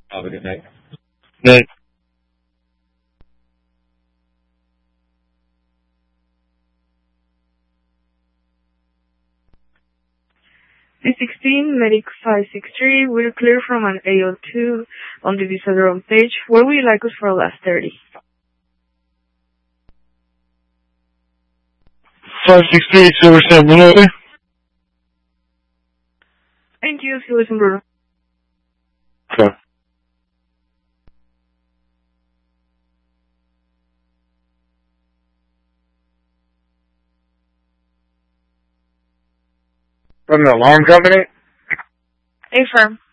Have a good night. Night. D16, Medic 563, we're clear from an AO2 on the Visodrome page. Where would you like us for last 30? 563, Silver Sam, Bruno. Thank you, Silver Sam, Bruno. Okay. From the alarm company? A firm.